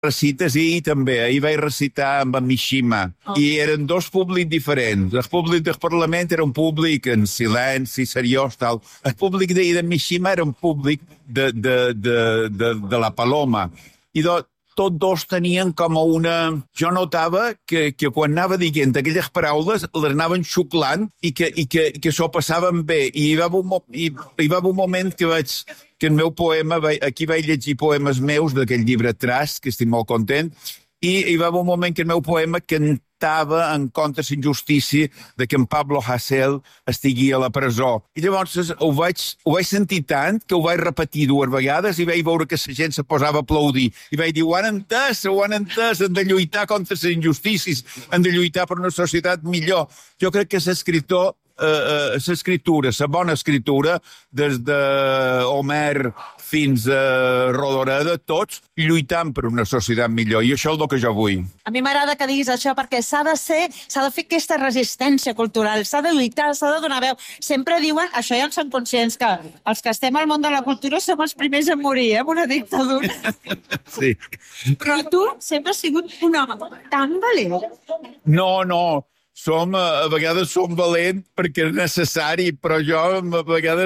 recites i també. Ahir vaig recitar amb en Mishima. I eren dos públics diferents. El públic del Parlament era un públic en silenci, seriós, tal. El públic de Mishima era un públic de la Paloma. I tots dos tenien com una... Jo notava que quan anava dient aquelles paraules les anaven xuclant i que s'ho passaven bé. I hi va haver un moment que el meu poema, aquí vaig llegir poemes meus d'aquell llibre Traç, que estic molt content, i hi va haver un moment que el meu poema cantava en contra la injustícia de que en Pablo Hasél estigui a la presó. I llavors ho vaig sentir tant que ho vaig repetir 2 vegades i vaig veure que la gent se posava a aplaudir. I vaig dir, ho han entès, hem de lluitar contra les injustícies, hem de lluitar per una societat millor. Jo crec que l'escriptura, la bona escriptura, des d'Homer fins a Rodoreda, tots lluitant per una societat millor, i això és el que jo vull. A mi m'agrada que diguis això, perquè s'ha de fer aquesta resistència cultural, s'ha de lluitar, s'ha de donar veu. Sempre diuen, això ja en són conscients, que els que estem al món de la cultura som els primers a morir, amb una dictadura. Sí. Però tu sempre has sigut un home tan valent. No. A vegades som valent perquè és necessari, però jo a vegades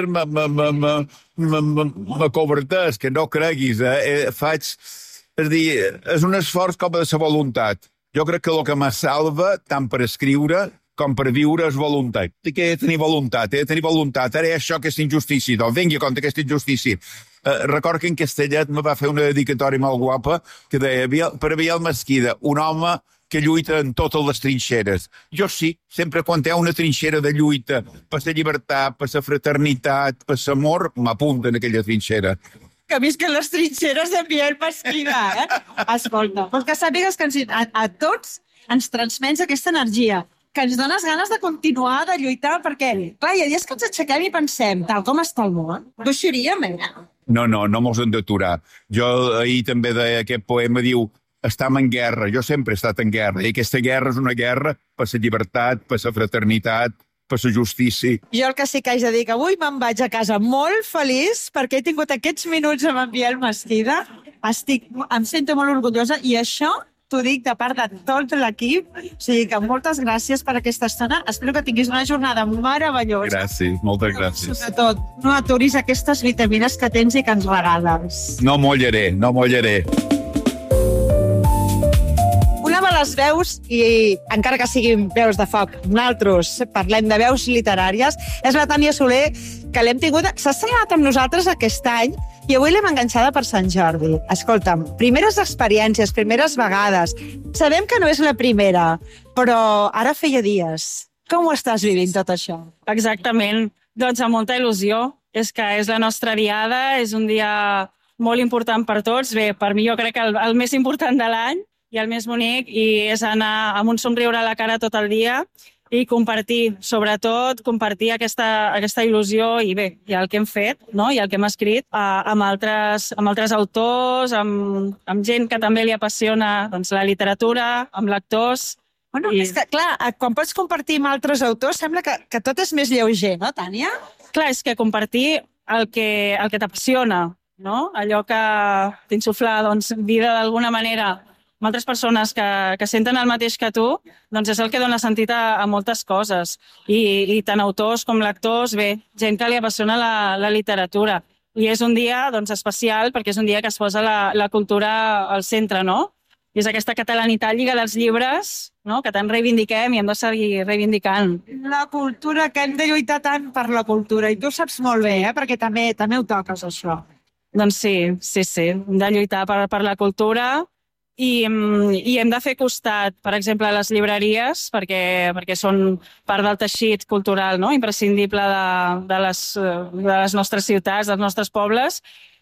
m'acobertès, que no creguis. És dir, és un esforç com de la voluntat. Jo crec que el que me salva, tant per escriure com per viure, és voluntat. He de tenir voluntat. Ara és això, aquesta injustícia. Doncs vingui contra aquesta injustícia. Recordo que en Castellet me va fer una dedicatòria molt guapa que deia, per Biel Mesquida, un home que lluita en totes les trinxeres. Jo sí, sempre quan hi ha una trinxera de lluita per la llibertat, per la fraternitat, per l'amor, m'apunta en aquella trinxera. Que visquen les trinxeres de Biel Mesquida, Escolta, doncs que sàpigues que a tots ens transmets aquesta energia, que ens dones ganes de continuar, de lluitar, perquè, clar, hi ha dies que ens aixequem i pensem, tal com està el món, baixaríem, No mos hem d'aturar. Jo ahir també deia aquest poema, diu, estem en guerra, jo sempre he estat en guerra, i aquesta guerra és una guerra per la llibertat, per la fraternitat, per la justícia. Jo el que sí que haig de dir que avui me'n vaig a casa molt feliç perquè he tingut aquests minuts amb en Biel Mesquida. Em sento molt orgullosa i això t'ho dic de part de tot l'equip. O sigui que moltes gràcies per aquesta estona. Espero que tinguis una jornada meravellosa. Gràcies, moltes gràcies. Sobretot, no aturis aquestes vitamines que tens i que ens regales. No mollaré. Una de les veus, i encara que siguin veus de foc, nosaltres parlem de veus literàries, és la Tània Soler, que l'hem tingut, s'ha estrenat amb nosaltres aquest any i avui l'hem enganxada per Sant Jordi. Escolta'm, primeres experiències, primeres vegades. Sabem que no és la primera, però ara feia dies. Com ho estàs vivint, tot això? Exactament. Doncs amb molta il·lusió. És que és la nostra diada, és un dia molt important per tots. Bé, per mi jo crec que el més important de l'any, i el més bonic, i és anar amb un somriure a la cara tot el dia i compartir, sobretot compartir aquesta il·lusió i bé, i el que hem fet, no? I el que hem escrit amb altres autors, amb gent que també li apassiona doncs, la literatura, amb lectors. Bueno, és que, clar, quan pots compartir amb altres autors sembla que tot és més lleuger, no, Tània? Clar, és que compartir el que t'apassiona, no? Allò que t'insufla doncs, vida d'alguna manera amb altres persones que senten el mateix que tu, doncs és el que dona sentit a moltes coses. I tant autors com lectors, bé, gent que li apassiona la literatura. I és un dia doncs, especial perquè és un dia que es posa la cultura al centre, no? I és aquesta catalanitat lliga dels llibres, no? Que tant reivindiquem i hem de seguir reivindicant. La cultura, que hem de lluitar tant per la cultura, i tu saps molt bé, perquè també ho toques, això. Doncs sí, hem de lluitar per la cultura. I hem de fer costat, per exemple, a les llibreries, perquè són part del teixit cultural, no? Imprescindible de les nostres ciutats, dels nostres pobles.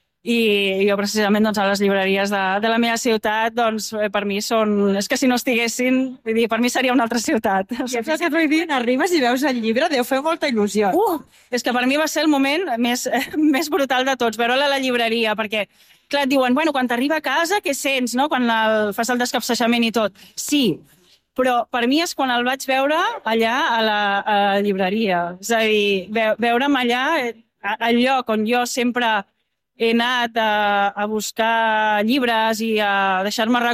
I jo, precisament, doncs, a les llibreries de la meva ciutat, doncs, per mi són... És que si no estiguessin, vull dir, per mi seria una altra ciutat. I és el que et vull dir, arribes i veus el llibre, deu fer molta il·lusió. És que per mi va ser el moment més brutal de tots, veure-la a la llibreria, perquè clar, et diuen, bueno, quan t'arriba a casa, què sents, no? Quan fas el descapsejament i tot. Sí, però per mi és quan el vaig veure allà a la llibreria. És a dir, veure'm allà, al lloc on jo sempre he anat a buscar llibres i a deixar-me